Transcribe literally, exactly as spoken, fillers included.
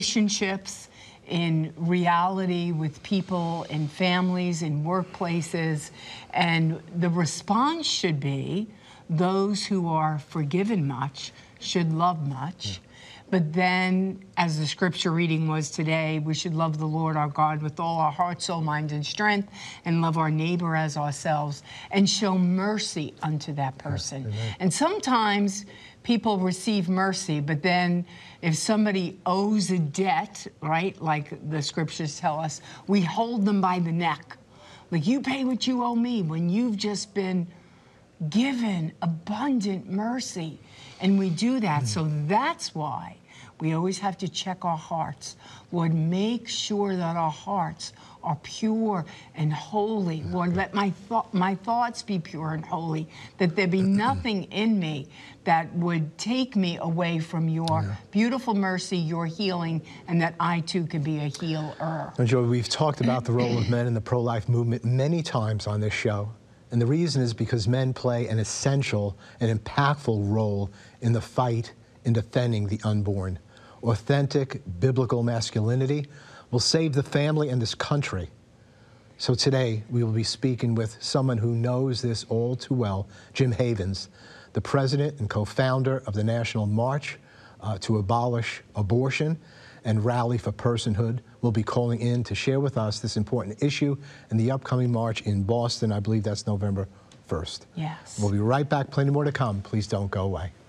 relationships, in reality with people, in families, in workplaces, and the response should be those who are forgiven much should love much. Mm. But then, as the scripture reading was today, we should love the Lord our God with all our heart, soul, mind, and strength, and love our neighbor as ourselves, and show mercy unto that person. Yes, and sometimes people receive mercy, but then if somebody owes a debt, right, like the scriptures tell us, we hold them by the neck. Like, you pay what you owe me when you've just been given abundant mercy. And we do that. Mm. So that's why we always have to check our hearts. Lord, make sure that our hearts are pure and holy. Lord, let my, th my thoughts be pure and holy, that there be nothing in me that would take me away from your yeah. beautiful mercy, your healing, and that I too could be a healer. And Joy, we've talked about the role of men in the pro-life movement many times on this show. And the reason is because men play an essential and impactful role in the fight in defending the unborn. Authentic biblical masculinity will save the family and this country. So today we will be speaking with someone who knows this all too well, Jim Havens, the president and co-founder of the National March uh, to Abolish Abortion and Rally for Personhood, will be calling in to share with us this important issue in the upcoming march in Boston. I believe that's November first. Yes. We'll be right back. Plenty more to come. Please don't go away.